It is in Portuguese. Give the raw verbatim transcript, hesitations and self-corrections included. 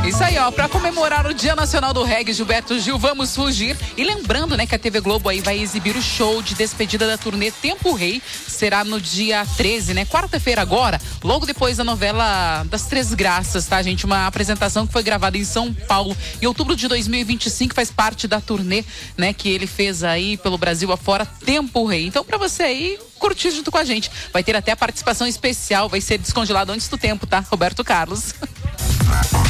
Isso aí, ó, pra comemorar o Dia Nacional do Reggae, Gilberto Gil, vamos fugir. E lembrando, né, que a T V Globo aí vai exibir o show de despedida da turnê Tempo Rei. Será no dia treze, né? Quarta-feira agora, logo depois da novela das Três Graças, tá, gente? Uma apresentação que foi gravada em São Paulo em outubro de dois mil e vinte e cinco, faz parte da turnê, né, que ele fez aí pelo Brasil afora, Tempo Rei. Então, pra você aí curtir junto com a gente, vai ter até a participação especial, vai ser descongelado antes do tempo, tá? Roberto Carlos.